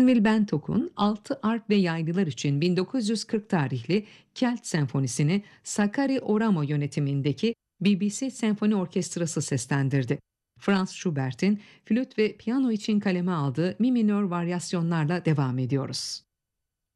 Will Bentock'un 6 arp ve yaylılar için 1940 tarihli Kelt Senfonisi'ni Sakari Oramo yönetimindeki BBC Senfoni Orkestrası seslendirdi. Franz Schubert'in flüt ve piyano için kaleme aldığı mi minör varyasyonlarla devam ediyoruz.